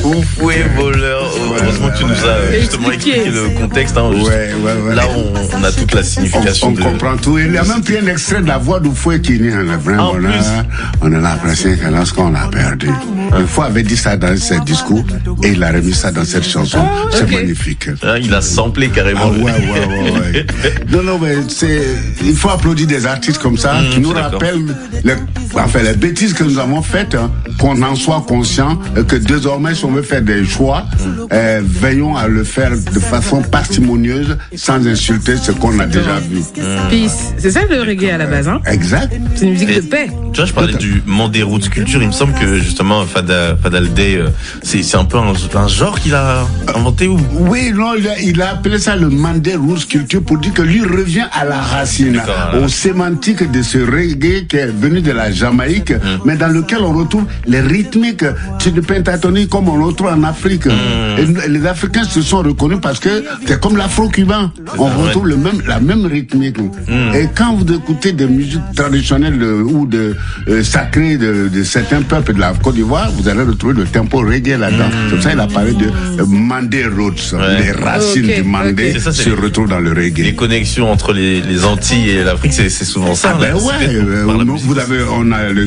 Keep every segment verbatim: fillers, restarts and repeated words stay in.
Oufoué voleur. Heureusement que tu nous as justement expliqué le contexte. Hein, ouais, ouais, ouais. Là, on, on a toute la signification. On, on de... comprend tout. Il y a même pris un extrait de la voix d'Oufoué qui est un vrai en bonheur. On a l'impression que lorsqu'on l'a perdu. Une fois avait dit ça dans ses discours et il a remis ça dans cette chanson. Ah, c'est okay. magnifique. Ah, il a samplé carrément. Ah, ouais, ouais, ouais, ouais. Non, non, mais c'est, il faut applaudir des artistes comme ça mmh, qui nous rappellent les, enfin, les bêtises que nous avons faites, hein, qu'on en soit conscient et que désormais, si on veut faire des choix, mmh. euh, veillons à le faire de façon parcimonieuse, sans insulter ce qu'on a déjà vu. Mmh. Puis, c'est ça le reggae à la base, hein? Exact. C'est une musique et, de paix. Tu vois, je parlais du Mandé Roots Culture. Il me semble que justement, Fada, Fadal Day, euh, c'est, c'est un peu un, un genre qu'il a inventé ou? Oui, non, il a, il a appelé ça le Mandé Roots Culture pour dire que lui revient à la racine, aux sémantiques de ce reggae qui est venu de la Jamaïque, mmh. mais dans lequel on retrouve les rythmiques de pentatonique comme on le retrouve en Afrique. Mmh. Et les Africains se sont reconnus parce que c'est comme l'afro-cubain. On ah, retrouve ouais. le même, la même rythmique. Mmh. Et quand vous écoutez des musiques traditionnelles de, ou de euh, sacrées de, de certains peuples de la Côte d'Ivoire, vous allez retrouver le tempo reggae là-dedans. Mmh. C'est pour ça qu'il a parlé de euh, Mandé Roots. Ouais. Les racines okay. du Mandé okay. ça, se les, retrouvent dans le reggae. Les connexions entre les, les Antilles et l'Afrique, c'est, c'est souvent ça. Ah ben ouais, euh, nous, vous avez, on a le...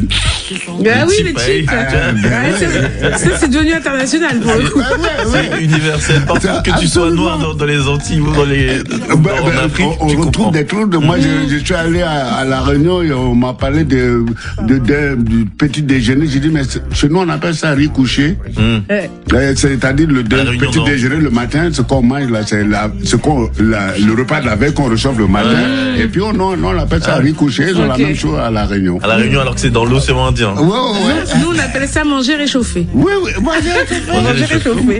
Ben oui, le chip. Ah, ben ouais. Ça, c'est devenu international pour le coup. Ben ouais, ouais. C'est universel. Partout que absolument. Tu sois noir dans, dans les Antilles ou dans les... Dans, ben, en ben, Afrique, on, on retrouve comprends. Des trucs. De, moi, mmh. je, je suis allé à, à La Réunion et on m'a parlé de, de, de, du petit déjeuner. J'ai dit, mais chez nous, on appelle ça riz couché. Mmh. Euh, c'est-à-dire le de, Réunion, petit non. déjeuner le matin, ce qu'on mange là, c'est la, ce qu'on, la, le repas de la veille qu'on reçoit le matin. Mmh. Et puis, on, on, on appelle ça ah. riz couché. Ils ont okay. la même chose à La Réunion. À La Réunion, alors que c'est dans l'océan Indien. Ouais, ouais, ouais. Nous, on appelle ça manger réchauffé. Oui, oui, manger réchauffé. Manger réchauffé.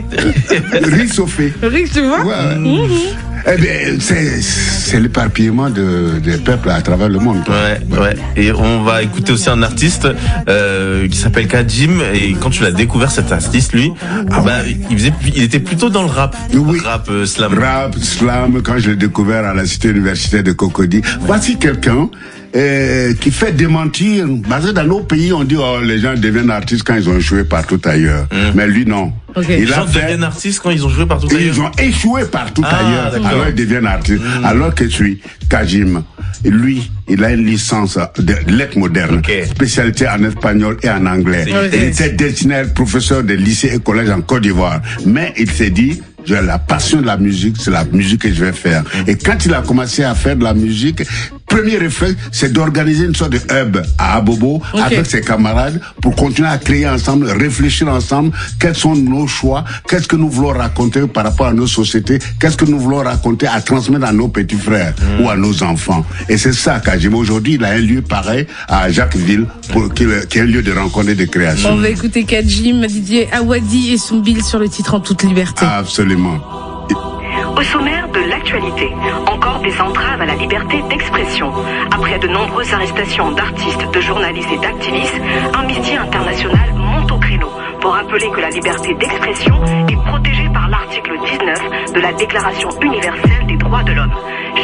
Riz chauffé. Riz, tu vois? Ouais. Mmh. Eh bien, c'est, c'est l'éparpillement de, des peuples à travers le monde. Ouais, ouais. Et on va écouter aussi un artiste euh, qui s'appelle Kajim. Et quand tu l'as découvert, cet artiste, lui, ah bah, ouais. il, faisait, il était plutôt dans le rap. Oui. Rap, euh, slam. Rap, slam, quand je l'ai découvert à la cité universitaire de Cocody. Voici quelqu'un Euh, qui fait démentir, parce que dans nos pays on dit oh les gens deviennent artistes quand ils ont échoué partout ailleurs, mmh. mais lui non. Okay. Les gens fait... deviennent artistes quand ils ont joué partout ailleurs. Ils ont échoué partout ah, ailleurs, d'accord. Alors ils deviennent artistes. Mmh. Alors que celui, Kajim, lui, il a une licence de lettres modernes, okay. spécialité en espagnol et en anglais. Okay. Il était destiné à être professeur de lycée et collège en Côte d'Ivoire, mais il s'est dit j'ai la passion de la musique, c'est la musique que je vais faire. Mmh. Et quand il a commencé à faire de la musique, premier réflexe, c'est d'organiser une sorte de hub à Abobo okay. avec ses camarades pour continuer à créer ensemble, réfléchir ensemble, quels sont nos choix, qu'est-ce que nous voulons raconter par rapport à nos sociétés, qu'est-ce que nous voulons raconter à transmettre à nos petits frères mmh. ou à nos enfants. Et c'est ça qu'Ajim aujourd'hui, il a un lieu pareil à Jacquesville, pour, qui, qui est un lieu de rencontre et de création. On va écouter Kajim, Didier Awadi et son Bill sur le titre En toute liberté. Absolument. Au sommaire de l'actualité, encore des entraves à la liberté d'expression. Après de nombreuses arrestations d'artistes, de journalistes et d'activistes, Amnesty International monte au créneau pour rappeler que la liberté d'expression est protégée par l'article dix-neuf de la Déclaration universelle des droits de l'homme.